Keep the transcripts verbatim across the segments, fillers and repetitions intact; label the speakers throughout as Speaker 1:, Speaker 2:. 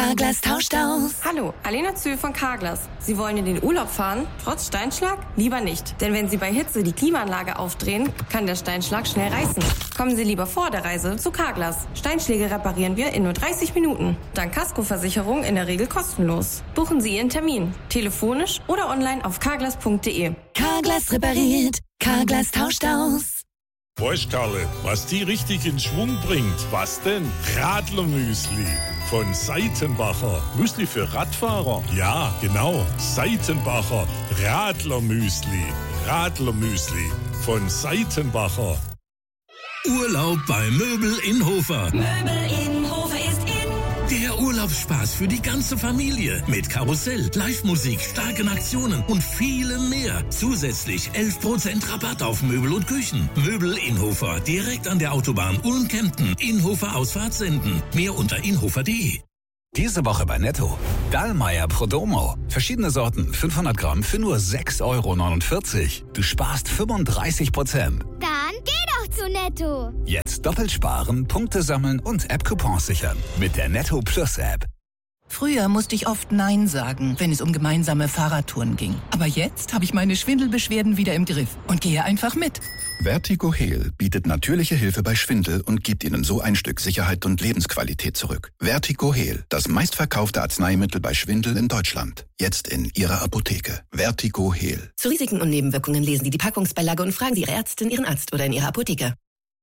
Speaker 1: Carglass tauscht aus.
Speaker 2: Hallo, Alena Zühl von Carglass. Sie wollen in den Urlaub fahren, trotz Steinschlag? Lieber nicht. Denn wenn Sie bei Hitze die Klimaanlage aufdrehen, kann der Steinschlag schnell reißen. Kommen Sie lieber vor der Reise zu Carglass. Steinschläge reparieren wir in nur dreißig Minuten. Dank Kaskoversicherung in der Regel kostenlos. Buchen Sie Ihren Termin. Telefonisch oder online auf carglass punkt de.
Speaker 1: Carglass repariert. Carglass tauscht aus.
Speaker 3: Weißt Karle, was die richtig in Schwung bringt? Was denn? Radlermüsli von Seitenbacher. Müsli für Radfahrer? Ja, genau. Seitenbacher Radlermüsli. Radlermüsli von Seitenbacher.
Speaker 4: Urlaub bei Möbel in Hofer.
Speaker 1: Möbel in Hofer ist in.
Speaker 4: Der Urlaubsspaß für die ganze Familie. Mit Karussell, Live-Musik, starken Aktionen und vielem mehr. Zusätzlich elf Prozent Rabatt auf Möbel und Küchen. Möbel in Hofer. Direkt an der Autobahn Ulm-Kempten. Inhofer Ausfahrt senden. Mehr unter inhofer punkt de.
Speaker 5: Diese Woche bei Netto. Dallmayr Prodomo. Verschiedene Sorten, fünfhundert Gramm für nur sechs Euro neunundvierzig. Du sparst fünfunddreißig Prozent.
Speaker 6: Dann geh doch zu Netto.
Speaker 5: Jetzt doppelt sparen, Punkte sammeln und App-Coupons sichern. Mit der Netto Plus App.
Speaker 7: Früher musste ich oft Nein sagen, wenn es um gemeinsame Fahrradtouren ging. Aber jetzt habe ich meine Schwindelbeschwerden wieder im Griff und gehe einfach mit.
Speaker 8: Vertigo Heal bietet natürliche Hilfe bei Schwindel und gibt Ihnen so ein Stück Sicherheit und Lebensqualität zurück. Vertigo Heal, das meistverkaufte Arzneimittel bei Schwindel in Deutschland. Jetzt in Ihrer Apotheke. Vertigo Heal.
Speaker 9: Zu Risiken und Nebenwirkungen lesen Sie die Packungsbeilage und fragen Sie Ihre Ärztin, Ihren Arzt oder in Ihrer Apotheke.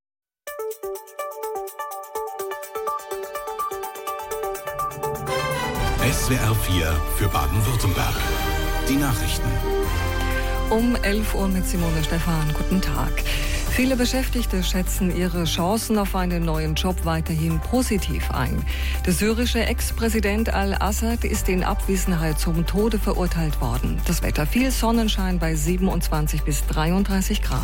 Speaker 10: S W R vier für Baden-Württemberg. Die Nachrichten.
Speaker 11: Um elf Uhr mit Simone Stephan. Guten Tag. Viele Beschäftigte schätzen ihre Chancen auf einen neuen Job weiterhin positiv ein. Der syrische Ex-Präsident al-Assad ist in Abwesenheit zum Tode verurteilt worden. Das Wetter viel Sonnenschein bei siebenundzwanzig bis dreiunddreißig Grad.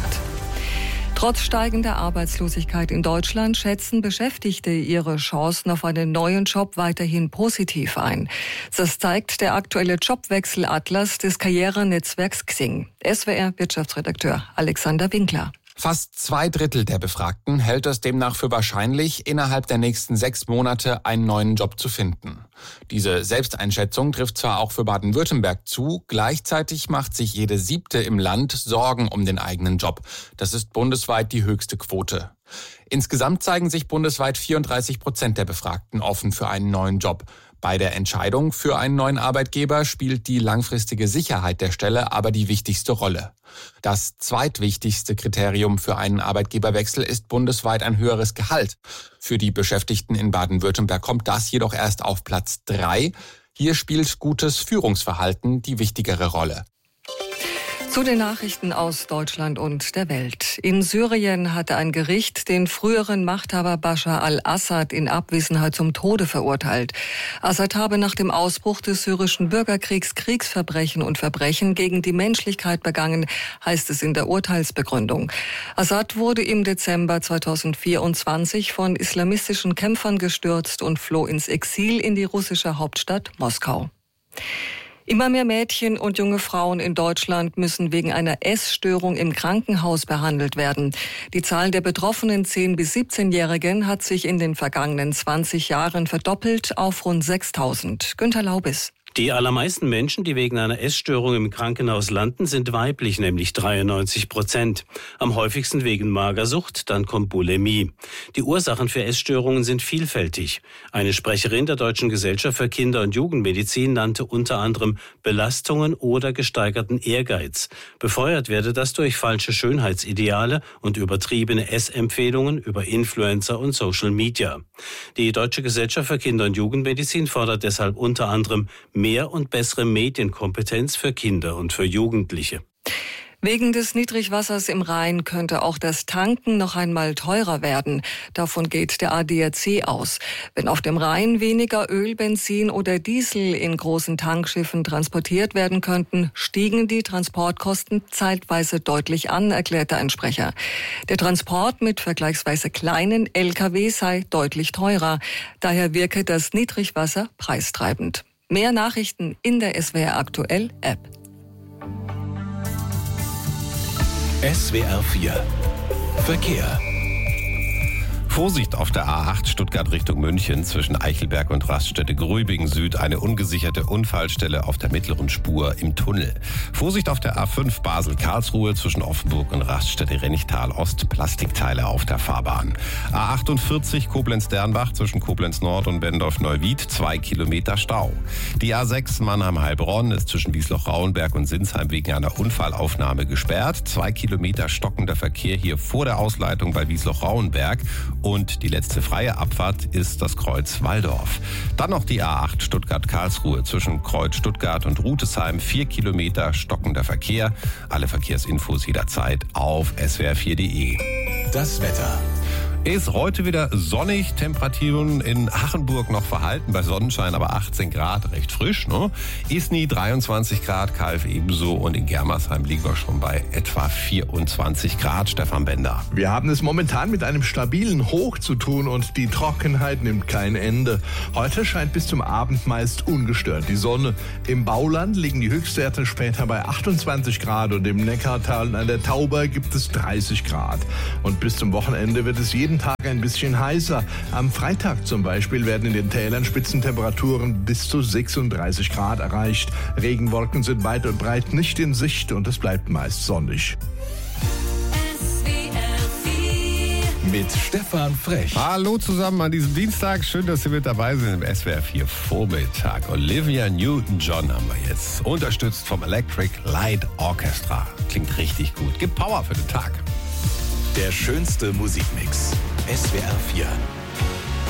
Speaker 11: Trotz steigender Arbeitslosigkeit in Deutschland schätzen Beschäftigte ihre Chancen auf einen neuen Job weiterhin positiv ein. Das zeigt der aktuelle Jobwechselatlas des Karrierenetzwerks Xing. S W R-Wirtschaftsredakteur Alexander Winkler.
Speaker 12: Fast zwei Drittel der Befragten hält es demnach für wahrscheinlich, innerhalb der nächsten sechs Monate einen neuen Job zu finden. Diese Selbsteinschätzung trifft zwar auch für Baden-Württemberg zu, gleichzeitig macht sich jede Siebte im Land Sorgen um den eigenen Job. Das ist bundesweit die höchste Quote. Insgesamt zeigen sich bundesweit vierunddreißig Prozent der Befragten offen für einen neuen Job. Bei der Entscheidung für einen neuen Arbeitgeber spielt die langfristige Sicherheit der Stelle aber die wichtigste Rolle. Das zweitwichtigste Kriterium für einen Arbeitgeberwechsel ist bundesweit ein höheres Gehalt. Für die Beschäftigten in Baden-Württemberg kommt das jedoch erst auf Platz drei. Hier spielt gutes Führungsverhalten die wichtigere Rolle.
Speaker 11: Zu den Nachrichten aus Deutschland und der Welt. In Syrien hatte ein Gericht den früheren Machthaber Bashar al-Assad in Abwesenheit zum Tode verurteilt. Assad habe nach dem Ausbruch des syrischen Bürgerkriegs Kriegsverbrechen und Verbrechen gegen die Menschlichkeit begangen, heißt es in der Urteilsbegründung. Assad wurde im Dezember zweitausendvierundzwanzig von islamistischen Kämpfern gestürzt und floh ins Exil in die russische Hauptstadt Moskau. Immer mehr Mädchen und junge Frauen in Deutschland müssen wegen einer Essstörung im Krankenhaus behandelt werden. Die Zahl der betroffenen zehn- bis siebzehnjährigen hat sich in den vergangenen zwanzig Jahren verdoppelt auf rund sechstausend. Günter Laubis.
Speaker 13: Die allermeisten Menschen, die wegen einer Essstörung im Krankenhaus landen, sind weiblich, nämlich dreiundneunzig Prozent. Am häufigsten wegen Magersucht, dann kommt Bulimie. Die Ursachen für Essstörungen sind vielfältig. Eine Sprecherin der Deutschen Gesellschaft für Kinder- und Jugendmedizin nannte unter anderem Belastungen oder gesteigerten Ehrgeiz. Befeuert werde das durch falsche Schönheitsideale und übertriebene Essempfehlungen über Influencer und Social Media. Die Deutsche Gesellschaft für Kinder- und Jugendmedizin fordert deshalb unter anderem mehr und bessere Medienkompetenz für Kinder und für Jugendliche.
Speaker 11: Wegen des Niedrigwassers im Rhein könnte auch das Tanken noch einmal teurer werden. Davon geht der A D A C aus. Wenn auf dem Rhein weniger Öl, Benzin oder Diesel in großen Tankschiffen transportiert werden könnten, stiegen die Transportkosten zeitweise deutlich an, erklärte ein Sprecher. Der Transport mit vergleichsweise kleinen L K W sei deutlich teurer. Daher wirke das Niedrigwasser preistreibend. Mehr Nachrichten in der S W R Aktuell App.
Speaker 10: S W R vier Verkehr.
Speaker 14: Vorsicht auf der A acht Stuttgart Richtung München zwischen Eichelberg und Raststätte Gröbingen Süd. Eine ungesicherte Unfallstelle auf der mittleren Spur im Tunnel. Vorsicht auf der A fünf Basel-Karlsruhe zwischen Offenburg und Raststätte Rennichtal Ost. Plastikteile auf der Fahrbahn. A achtundvierzig Koblenz-Dernbach zwischen Koblenz Nord und Bendorf-Neuwied. Zwei Kilometer Stau. Die A sechs Mannheim-Heilbronn ist zwischen Wiesloch-Rauenberg und Sinsheim wegen einer Unfallaufnahme gesperrt. Zwei Kilometer stockender Verkehr hier vor der Ausleitung bei Wiesloch-Rauenberg. Und die letzte freie Abfahrt ist das Kreuz Walldorf. Dann noch die A acht Stuttgart-Karlsruhe zwischen Kreuz Stuttgart und Rutesheim. Vier Kilometer stockender Verkehr. Alle Verkehrsinfos jederzeit auf s w r vier punkt d e.
Speaker 10: Das Wetter.
Speaker 14: Ist heute wieder sonnig, Temperaturen in Hachenburg noch verhalten, bei Sonnenschein aber achtzehn Grad, recht frisch, ne? Isny dreiundzwanzig Grad, Kalf ebenso und in Germersheim liegen wir schon bei etwa vierundzwanzig Grad, Stefan Bender.
Speaker 15: Wir haben es momentan mit einem stabilen Hoch zu tun und die Trockenheit nimmt kein Ende. Heute scheint bis zum Abend meist ungestört die Sonne. Im Bauland liegen die Höchstwerte später bei achtundzwanzig Grad und im Neckartal und an der Tauber gibt es dreißig Grad. Und bis zum Wochenende wird es jeden Tag ein bisschen heißer. Am Freitag zum Beispiel werden in den Tälern Spitzentemperaturen bis zu sechsunddreißig Grad erreicht. Regenwolken sind weit und breit nicht in Sicht und es bleibt meist sonnig.
Speaker 10: Mit Stefan Frech.
Speaker 14: Hallo zusammen an diesem Dienstag. Schön, dass Sie mit dabei sind im S W R vier Vormittag. Olivia Newton-John haben wir jetzt. Unterstützt vom Electric Light Orchestra. Klingt richtig gut. Gibt Power für den Tag.
Speaker 10: Der schönste Musikmix. S W R vier.